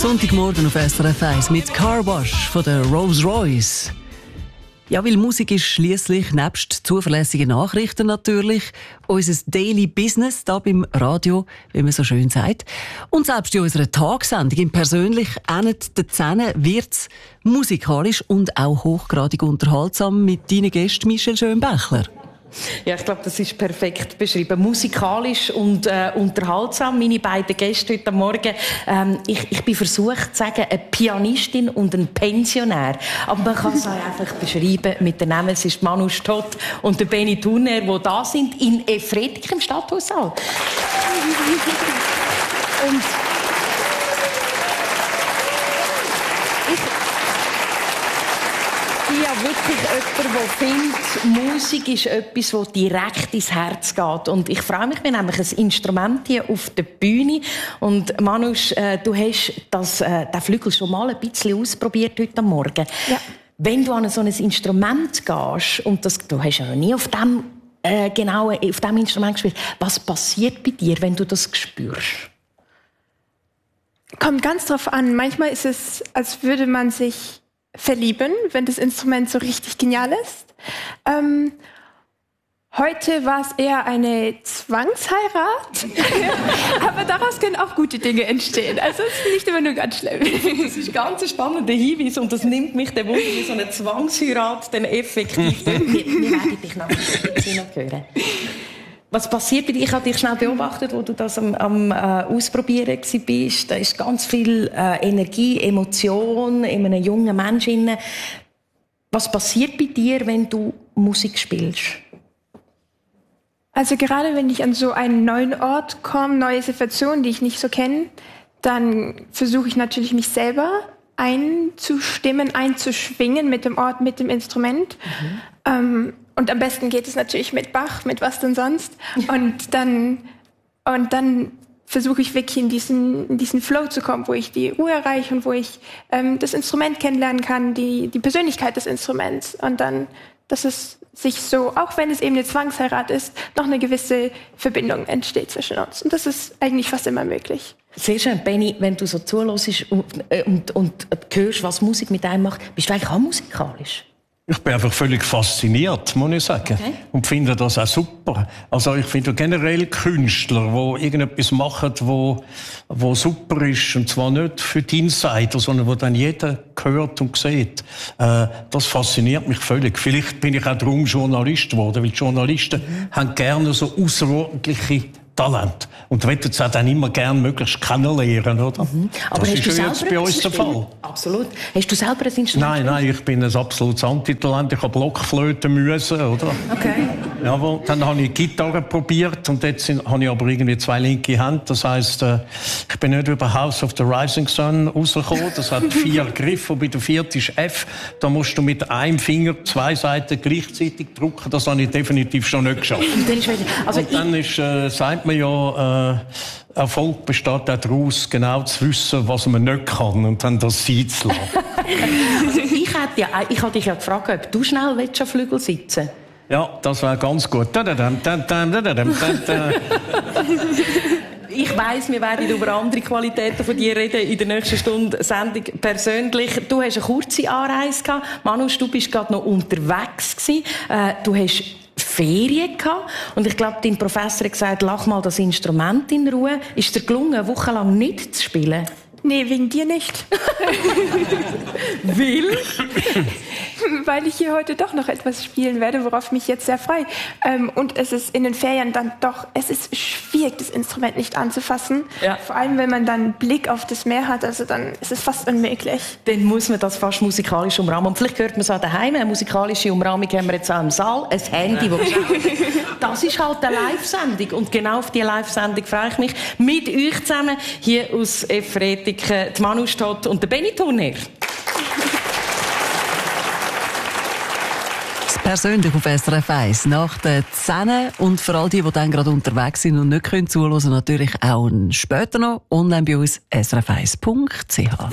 Sonntagmorgen auf SRF 1 mit Car Wash von der Rolls-Royce. Ja, weil Musik ist schliesslich nebst zuverlässigen Nachrichten natürlich unser Daily Business da beim Radio, wie man so schön sagt. Und selbst in unserer Tagessendung im persönlich endet der Zähne wird's musikalisch und auch hochgradig unterhaltsam mit deinen Gästen Michelle Schönbächler. Ja, ich glaube, das ist perfekt beschrieben. Musikalisch und unterhaltsam. Meine beiden Gäste heute Morgen, ich bin versucht zu sagen, eine Pianistin und ein Pensionär. Aber man kann es auch einfach beschreiben mit den Namen. Es ist Manu Stott und der Benny Thurner, die da sind in Efretik im Stadthaussaal. Und ja, wirklich jemand, der findet, Musik ist etwas, das direkt ins Herz geht. Und ich freue mich, wir haben nämlich ein Instrument hier auf der Bühne. Und Manus, du hast den Flügel schon mal ein bisschen ausprobiert heute Morgen. Ja. Wenn du an so ein Instrument gehst, und du hast ja noch nie auf dem auf dem Instrument gespielt, was passiert bei dir, wenn du das spürst? Kommt ganz drauf an. Manchmal ist es, als würde man sich verlieben, wenn das Instrument so richtig genial ist. Heute war es eher eine Zwangsheirat, aber daraus können auch gute Dinge entstehen. Also es ist nicht immer nur ganz schlimm. Das ist ein ganz spannender Hinweis und das nimmt mich der Wunder, wie so eine Zwangsheirat dann effektiv. Wir werden dich nachher noch hören. Was passiert bei dir? Ich habe dich schnell beobachtet, wo du das am Ausprobieren warst. Da ist ganz viel Energie, Emotion in einem jungen Menschen. Was passiert bei dir, wenn du Musik spielst? Also gerade wenn ich an so einen neuen Ort komme, neue Situationen, die ich nicht so kenne, dann versuche ich natürlich, mich selber einzustimmen, einzuschwingen mit dem Ort, mit dem Instrument. Und am besten geht es natürlich mit Bach, mit was denn sonst. Und dann versuche ich wirklich in diesen Flow zu kommen, wo ich die Ruhe erreiche und wo ich das Instrument kennenlernen kann, die Persönlichkeit des Instruments. Und dann, dass es sich so, auch wenn es eben eine Zwangsheirat ist, noch eine gewisse Verbindung entsteht zwischen uns. Und das ist eigentlich fast immer möglich. Sehr schön, Benny, wenn du so zuhörst und hörst, was Musik mit einem macht, bist du eigentlich auch musikalisch? Ich bin einfach völlig fasziniert, muss ich sagen. Okay. Und finde das auch super. Also ich finde generell Künstler, die irgendetwas machen, wo super ist, und zwar nicht für die Insider, sondern wo dann jeder hört und sieht. Das fasziniert mich völlig. Vielleicht bin ich auch darum Journalist geworden, weil Journalisten haben gerne so außerordentliche Talent. Und wollen es auch dann immer gerne möglichst kennenlernen, oder? Aber das ist jetzt bei uns der Fall. Absolut. Hast du selber ein Instrument? Nein, ich bin ein absolutes Antitalent. Ich habe Blockflöte müssen, oder? Okay. Ja, dann habe ich Gitarre probiert und jetzt habe ich aber irgendwie 2 linke Hände. Das heisst, ich bin nicht über House of the Rising Sun rausgekommen. Das hat 4 Griffe und bei der 4. ist F. Da musst du mit einem Finger 2 Seiten gleichzeitig drücken. Das habe ich definitiv schon nicht geschafft. Und dann ist, sagt man ja, Erfolg besteht auch daraus, genau zu wissen, was man nicht kann und dann das sein zu lassen. Also ich habe dich ja gefragt, ob du schnell am Flügel sitzen willst. Ja, das wäre ganz gut. Ich weiss, wir werden über andere Qualitäten von dir reden in der nächsten Stunde Sendung persönlich. Du hast eine kurze Anreise gehabt. Manus, du bist gerade noch unterwegs gewesen. Du hast Ferien gehabt. Und ich glaube, dein Professor hat gesagt, lach mal das Instrument in Ruhe. Ist dir gelungen, eine Woche lang nicht zu spielen? Nee, wegen dir nicht. Will? Weil ich hier heute doch noch etwas spielen werde, worauf mich jetzt sehr freue. Und es ist in den Ferien dann doch, es ist schwierig, das Instrument nicht anzufassen. Ja. Vor allem, wenn man dann einen Blick auf das Meer hat, also dann ist es fast unmöglich. Dann muss man das fast musikalisch umrahmen. Und vielleicht hört man es auch daheim. Eine musikalische Umrahmung haben wir jetzt auch im Saal. Ein Handy, das ist halt eine Live-Sendung. Und genau auf diese Live-Sendung freue ich mich. Mit euch zusammen hier aus Efretik, die Manu Stott und der Benny Thurner. Persönlich auf SRF 1 nach den 10 und für all die dann gerade unterwegs sind und nicht zuhören können, natürlich auch später noch online bei uns srf1.ch.